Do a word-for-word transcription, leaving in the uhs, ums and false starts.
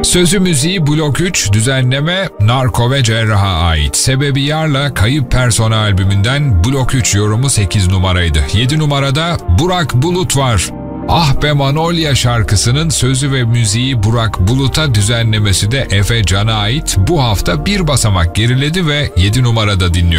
Sözü müziği Blok üç, düzenleme Narko ve Cerrah'a ait. Sebebi Yar'la Kayıp Persona albümünden Blok üç yorumu sekiz numaraydı. yedi numarada Burak Bulut var. Ah Be Manolya şarkısının sözü ve müziği Burak Bulut'a, düzenlemesi de Efe Can'a ait. Bu hafta bir basamak geriledi ve yedi numarada dinliyor.